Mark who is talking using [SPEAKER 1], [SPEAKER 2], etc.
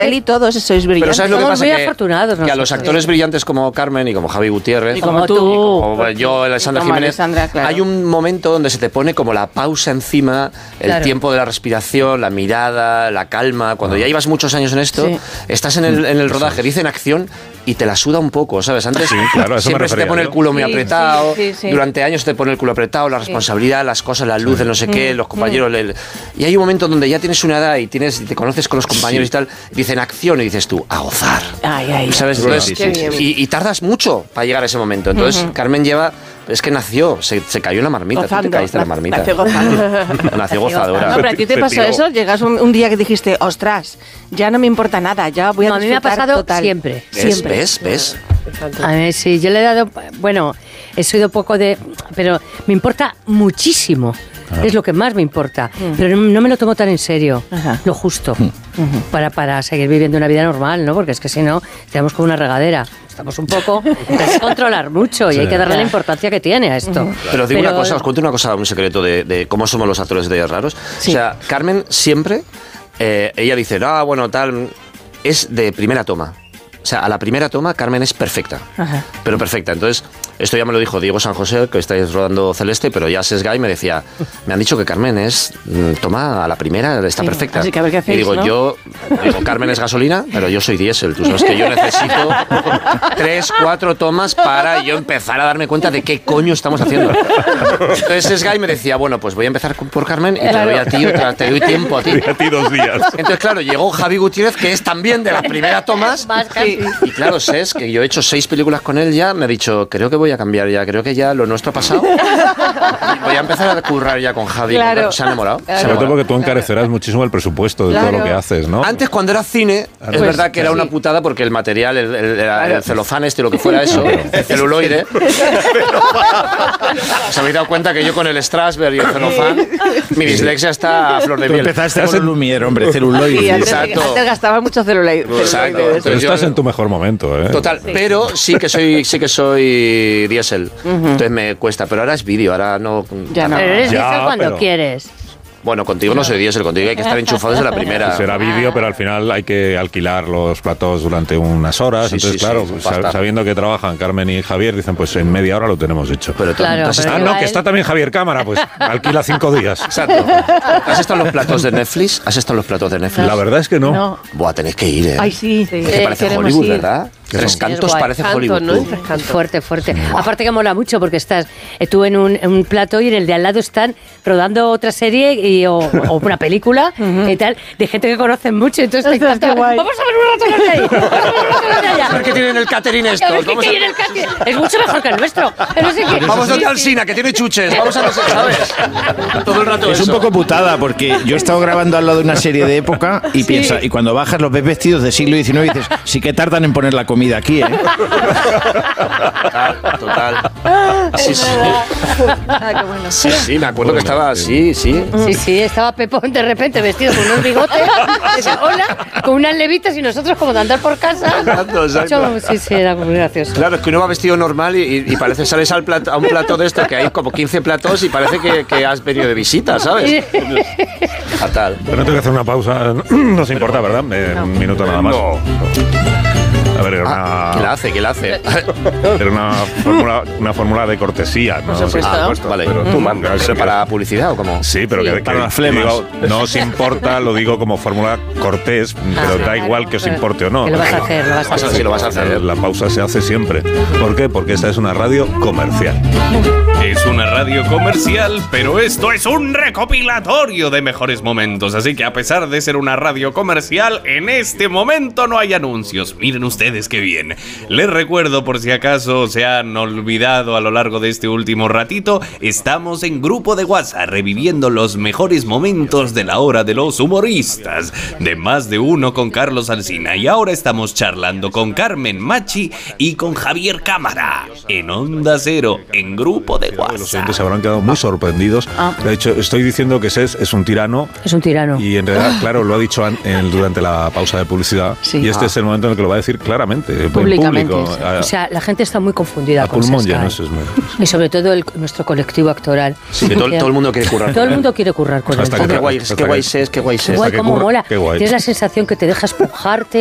[SPEAKER 1] Él y todos sois brillantes.
[SPEAKER 2] Pero ¿sabes lo que
[SPEAKER 3] Somos
[SPEAKER 2] pasa?
[SPEAKER 3] muy afortunados
[SPEAKER 2] Que a los actores brillantes como Carmen y como Javi Gutiérrez,
[SPEAKER 3] Y como tú.
[SPEAKER 2] como yo, Alessandra
[SPEAKER 1] Como
[SPEAKER 2] Jiménez,
[SPEAKER 1] Alessandra, claro.
[SPEAKER 2] hay un momento donde se te pone como la pausa encima, el
[SPEAKER 3] Claro.
[SPEAKER 2] tiempo de la respiración, la mirada, la calma. Cuando ya llevas muchos años en esto,
[SPEAKER 1] Sí.
[SPEAKER 2] estás en el rodaje, dicen acción y te la suda un poco, ¿sabes? Antes
[SPEAKER 4] Sí, claro, a eso me
[SPEAKER 2] siempre se te
[SPEAKER 4] refería
[SPEAKER 2] pone
[SPEAKER 4] yo.
[SPEAKER 2] el culo muy
[SPEAKER 1] Sí,
[SPEAKER 2] apretado,
[SPEAKER 1] sí.
[SPEAKER 2] durante años te pone el culo apretado, la responsabilidad, las cosas, las luces, no sé qué, los compañeros. Y hay un momento donde ya tienes una edad y te conoces con los compañeros y tal, dicen acción y dices tú, a gozar.
[SPEAKER 1] Ay.
[SPEAKER 2] ¿Sabes? Entonces,
[SPEAKER 1] Qué bien.
[SPEAKER 2] y tardas mucho para llegar a ese momento. Entonces, Carmen es que nació, se cayó en la marmita.
[SPEAKER 1] Gozando.
[SPEAKER 2] Tú te caíste en la marmita.
[SPEAKER 1] Nació gozando.
[SPEAKER 2] Nació gozadora.
[SPEAKER 1] No, pero a ti te
[SPEAKER 4] Se
[SPEAKER 1] pasó
[SPEAKER 4] tiró.
[SPEAKER 1] eso. Llegas un día que dijiste, ostras, ya no me importa nada, ya voy a
[SPEAKER 3] No, a mí me ha
[SPEAKER 1] disfrutar
[SPEAKER 3] pasado
[SPEAKER 1] total.
[SPEAKER 3] siempre.
[SPEAKER 2] ¿Ves?
[SPEAKER 3] A ver, sí, yo le he dado, bueno, he sido poco de, pero me importa muchísimo. Es lo que más me importa, pero no me lo tomo tan en serio,
[SPEAKER 1] Ajá.
[SPEAKER 3] lo justo, para seguir viviendo una vida normal, ¿no? Porque es que si no, estamos como una regadera. Estamos un poco, hay que controlar mucho y hay que darle la importancia que tiene a esto.
[SPEAKER 2] Pero os digo una cosa, os cuento una cosa, un secreto de cómo somos los actores de Días Raros.
[SPEAKER 1] Sí.
[SPEAKER 2] O sea, Carmen siempre, ella dice, bueno, tal, es de primera toma. O sea, a la primera toma Carmen es perfecta,
[SPEAKER 1] Ajá.
[SPEAKER 2] pero perfecta. Entonces, esto ya me lo dijo Diego San José, que estáis rodando Celeste, pero ya Sesgay me decía, me han dicho que Carmen es, toma, a la primera está
[SPEAKER 1] Sí,
[SPEAKER 2] perfecta.
[SPEAKER 1] así que a ver qué hacéis,
[SPEAKER 2] y digo,
[SPEAKER 1] ¿no?
[SPEAKER 2] Carmen es gasolina, pero yo soy diésel. Tú sabes que yo necesito 3, 4 tomas para yo empezar a darme cuenta de qué coño estamos haciendo. Entonces Sesgay me decía, bueno, pues voy a empezar por Carmen y te doy a ti, te doy tiempo a ti.
[SPEAKER 4] A ti 2 días.
[SPEAKER 2] Entonces, claro, llegó Javi Gutiérrez, que es también de las primeras tomas.
[SPEAKER 3] Más casi.
[SPEAKER 2] Y claro, Ses, que yo he hecho 6 películas con él ya, me ha dicho, creo que voy a cambiar ya, creo que ya lo nuestro ha pasado. Y voy a empezar a currar ya con Javi.
[SPEAKER 1] Claro.
[SPEAKER 2] Se ha enamorado. se ha
[SPEAKER 4] Sobre todo
[SPEAKER 2] enamorado.
[SPEAKER 4] porque tú encarecerás muchísimo el presupuesto de todo
[SPEAKER 1] Claro.
[SPEAKER 4] lo que haces, ¿no?
[SPEAKER 2] Antes, cuando era cine, es verdad que era una putada porque el material, el celofán este, lo que fuera eso, el celuloide. ¿Os habéis dado cuenta que yo con el Strasberg y el celofán, mi dislexia está a flor de
[SPEAKER 5] Tú
[SPEAKER 2] miel?
[SPEAKER 5] empezaste con el Lumière, hombre, celuloide.
[SPEAKER 1] Sí, antes
[SPEAKER 2] Exacto.
[SPEAKER 1] gastaba mucho celuloide.
[SPEAKER 2] Exacto.
[SPEAKER 4] Pero
[SPEAKER 2] Entonces
[SPEAKER 4] estás
[SPEAKER 2] yo-
[SPEAKER 4] en tu mejor momento, ¿eh?
[SPEAKER 2] Total, pero sí que soy diésel. Entonces me cuesta, pero ahora es vídeo, ahora no.
[SPEAKER 1] Ya no.
[SPEAKER 3] Pero eres
[SPEAKER 4] Ya,
[SPEAKER 3] diésel cuando
[SPEAKER 4] pero-
[SPEAKER 3] quieres.
[SPEAKER 2] Bueno, contigo no soy diésel, contigo hay que estar enchufado desde la primera.
[SPEAKER 4] Será vídeo, pero al final hay que alquilar los platós durante unas horas.
[SPEAKER 2] Sí,
[SPEAKER 4] Entonces,
[SPEAKER 2] sí,
[SPEAKER 4] claro,
[SPEAKER 2] sí, pasta.
[SPEAKER 4] sabiendo que trabajan Carmen y Javier, dicen, pues en media hora lo tenemos hecho.
[SPEAKER 2] Pero tú-
[SPEAKER 3] Claro,
[SPEAKER 2] tú has
[SPEAKER 3] pero
[SPEAKER 2] estado-
[SPEAKER 4] Ah, no,
[SPEAKER 3] Igual-
[SPEAKER 4] que está también Javier Cámara, pues alquila 5 días.
[SPEAKER 2] Exacto. ¿Has estado en los platos de Netflix? ¿Has estado en los platos de Netflix?
[SPEAKER 4] La verdad es que no.
[SPEAKER 1] No.
[SPEAKER 2] Buah, tenéis que ir, ¿eh?
[SPEAKER 1] Ay, sí.
[SPEAKER 2] Es que parece
[SPEAKER 1] queremos
[SPEAKER 2] Hollywood,
[SPEAKER 1] ir.
[SPEAKER 2] ¿verdad? Tres
[SPEAKER 4] son?
[SPEAKER 2] cantos
[SPEAKER 3] Es guay.
[SPEAKER 2] parece
[SPEAKER 6] Canto,
[SPEAKER 2] Hollywood.
[SPEAKER 6] ¿no?
[SPEAKER 2] tú.
[SPEAKER 6] Tres cantos.
[SPEAKER 3] Fuerte, fuerte. Aparte que mola mucho porque estás tú en un plato y en el de al lado están rodando otra serie o una película y tal, de gente que conocen mucho. Entonces te
[SPEAKER 1] Ostras, qué
[SPEAKER 3] encanta.
[SPEAKER 1] guay.
[SPEAKER 3] Vamos a ver un rato los de ahí. Vamos a ver un rato los de allá.
[SPEAKER 2] A ver qué tienen el catering
[SPEAKER 3] A
[SPEAKER 2] estos.
[SPEAKER 3] ver qué
[SPEAKER 2] Vamos
[SPEAKER 3] hay en el catering. Es mucho mejor que el nuestro. No sé qué.
[SPEAKER 2] Vamos a Alsina, que tiene chuches. Vamos a no sé, ¿sabes? Todo el rato
[SPEAKER 5] Es un
[SPEAKER 2] eso.
[SPEAKER 5] poco putada porque yo he estado grabando al lado de una serie de época y y cuando bajas los ves vestidos del siglo XIX y dices, sí que tardan en poner la comida aquí, ¿eh?
[SPEAKER 2] Total. Sí, sí.
[SPEAKER 1] Ah, qué bueno.
[SPEAKER 2] Sí, me acuerdo que estaba así, sí.
[SPEAKER 3] Sí, estaba Pepón de repente vestido con unos bigotes, decía, hola, con unas levitas y nosotros como de andar por casa.
[SPEAKER 2] Exacto, exacto.
[SPEAKER 3] Sí, era muy gracioso.
[SPEAKER 2] Claro, es que uno va vestido normal y parece sales a un plato de esto que hay como 15 platos y parece que has venido de visita, ¿sabes? Fatal.
[SPEAKER 4] Pero no tengo que hacer una pausa. No se importa, ¿verdad? Un minuto nada más. A ver, era una...
[SPEAKER 2] ¿Qué la hace?
[SPEAKER 4] Era una fórmula de cortesía, ¿no?
[SPEAKER 6] Por supuesto.
[SPEAKER 2] Vale.
[SPEAKER 4] Pero tú mandas.
[SPEAKER 2] ¿Pero para publicidad o cómo?
[SPEAKER 4] Sí, pero que
[SPEAKER 5] para las flemas.
[SPEAKER 4] digo, no os importa, lo digo como fórmula cortés, pero da igual que os importe o no.
[SPEAKER 3] Que lo vas a hacer, lo vas a hacer.
[SPEAKER 2] Sí, lo vas a hacer.
[SPEAKER 4] La pausa se hace siempre. ¿Por qué? Porque esta es una radio comercial.
[SPEAKER 7] Es una radio comercial, pero esto es un recopilatorio de mejores momentos. Así que a pesar de ser una radio comercial, en este momento no hay anuncios. Miren ustedes qué bien. Les recuerdo, por si acaso se han olvidado a lo largo de este último ratito, estamos en grupo de WhatsApp reviviendo los mejores momentos de la hora de los humoristas. De Más de Uno con Carlos Alsina. Y ahora estamos charlando con Carmen Machi y con Javier Cámara. En Onda Cero, en grupo de
[SPEAKER 4] Los
[SPEAKER 7] WhatsApp.
[SPEAKER 4] oyentes se habrán quedado muy sorprendidos. De hecho, estoy diciendo que Ses es un tirano.
[SPEAKER 3] Es un tirano.
[SPEAKER 4] Y en realidad, claro, lo ha dicho durante la pausa de publicidad.
[SPEAKER 1] Sí.
[SPEAKER 4] Y este es el momento en el que lo va a decir claramente, en
[SPEAKER 1] Públicamente,
[SPEAKER 4] público.
[SPEAKER 1] sí.
[SPEAKER 3] O sea, la gente está muy confundida
[SPEAKER 4] A
[SPEAKER 3] con
[SPEAKER 4] pulmón
[SPEAKER 3] Sky.
[SPEAKER 4] lleno, eso es muy...
[SPEAKER 3] Y sobre todo nuestro colectivo actoral.
[SPEAKER 2] Sí, que todo el mundo quiere currar.
[SPEAKER 3] Todo el mundo quiere currar con él.
[SPEAKER 4] Hasta
[SPEAKER 2] Qué
[SPEAKER 4] que-
[SPEAKER 2] guay,
[SPEAKER 4] hasta
[SPEAKER 2] qué guay
[SPEAKER 4] que-
[SPEAKER 2] es, qué guay es.
[SPEAKER 3] Igual
[SPEAKER 4] que
[SPEAKER 3] como
[SPEAKER 4] curra-
[SPEAKER 3] mola.
[SPEAKER 4] qué guay.
[SPEAKER 3] Tienes la sensación que te dejas pujarte